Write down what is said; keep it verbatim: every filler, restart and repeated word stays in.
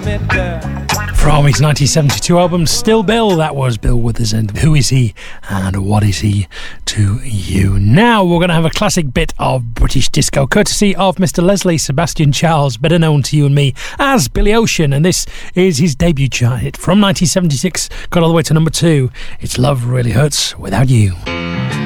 From his nineteen seventy-two album Still Bill, that was Bill Withers and Who Is He and What Is He to You. Now we're going to have a classic bit of British disco courtesy of Mister Leslie Sebastian Charles, better known to you and me as Billy Ocean, and this is his debut chart hit from nineteen seventy-six, got all the way to number two. It's Love Really Hurts Without You.